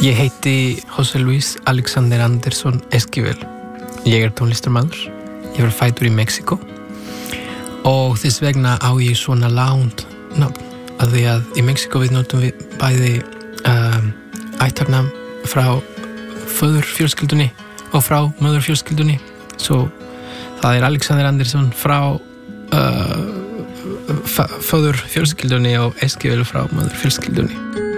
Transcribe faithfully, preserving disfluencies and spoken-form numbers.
Ég heiti José Luis Alexander Andersson Esquivel. Ég er tónlistarmaður. Ég var fæddur í Mexíkó og þess vegna á ég svona langt nafn, að því að í Mexíkó við notum við bæði um, ættarnafn frá föðurfjölskyldunni og frá möðurfjölskyldunni. Svo það er Alexander Andersson frá uh, föðurfjölskyldunni og Esquivel frá möðurfjölskyldunni.